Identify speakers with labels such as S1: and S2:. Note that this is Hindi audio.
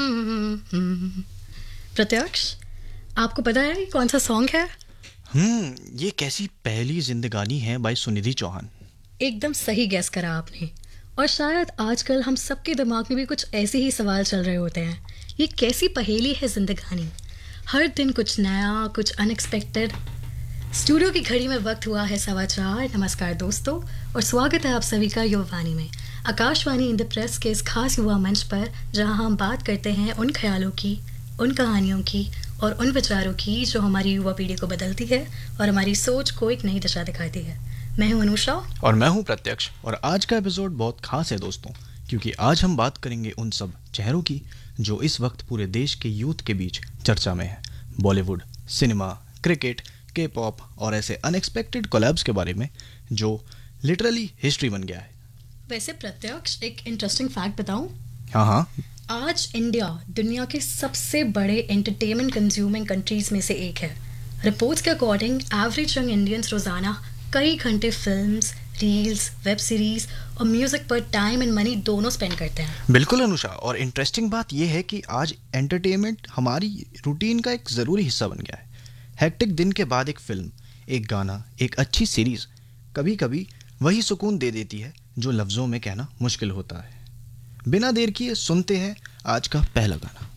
S1: प्रत्यक्ष, आपको पता है ये कौन सा सॉन्ग है?
S2: ये कैसी पहली जिंदगानी है बाय सुनिधि चौहान।
S1: एकदम सही गैस करा आपने। और शायद आजकल हम सबके दिमाग में भी कुछ ऐसे ही सवाल चल रहे होते हैं। ये कैसी पहेली है जिंदगानी? हर दिन कुछ नया, कुछ अनएक्सपेक्टेड। स्टूडियो की घड़ी में वक्त हुआ है 4:15। नमस्कार दोस्तों, और स्वागत है आप सभी का युवावाणी में, आकाशवाणी इन द प्रेस के इस खास युवा मंच पर, जहां हम बात करते हैं उन ख्यालों की, उन कहानियों की और उन विचारों की जो हमारी युवा पीढ़ी को बदलती है और हमारी सोच को एक नई दिशा दिखाती है। मैं हूं अनुषा
S2: और मैं हूं प्रत्यक्ष, और आज का एपिसोड बहुत खास है दोस्तों, क्योंकि आज हम बात करेंगे उन सब चेहरों की जो इस वक्त पूरे देश के यूथ के बीच चर्चा में है। बॉलीवुड, सिनेमा, क्रिकेट, के पॉप और ऐसे अनएक्सपेक्टेड कोलैब्स के बारे में जो लिटरली हिस्ट्री बन गया है।
S1: वैसे प्रत्यक्ष, एक इंटरेस्टिंग फैक्ट बताऊं?
S2: हाँ।
S1: आज इंडिया दुनिया के सबसे बड़े एंटरटेनमेंट कंज्यूमिंग कंट्रीज में से एक है। रिपोर्ट्स के अकॉर्डिंग एवरेज यंग इंडियंस रोजाना कई घंटे फिल्म्स, रील्स, वेब सीरीज और म्यूजिक पर टाइम एंड मनी दोनों स्पेंड करते हैं।
S2: बिल्कुल अनुषा, और इंटरेस्टिंग बात यह है कि आज एंटरटेनमेंट हमारी रूटीन का एक ज़रूरी हिस्सा बन गया है। हेक्टिक दिन के बाद एक फिल्म, एक गाना, एक अच्छी सीरीज कभी कभी वही सुकून दे देती है जो लफ्ज़ों में कहना मुश्किल होता है। बिना देर किए सुनते हैं आज का पहला गाना।